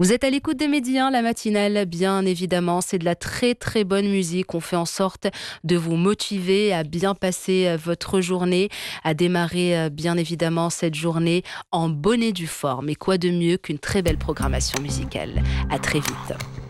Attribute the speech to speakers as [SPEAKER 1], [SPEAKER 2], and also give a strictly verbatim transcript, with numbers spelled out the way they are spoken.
[SPEAKER 1] Vous êtes à l'écoute de Midi un, la matinale, bien évidemment, c'est de la très très bonne musique. On fait en sorte de vous motiver à bien passer votre journée, à démarrer bien évidemment cette journée en bonne et due forme. Et quoi de mieux qu'une très belle programmation musicale. À très vite.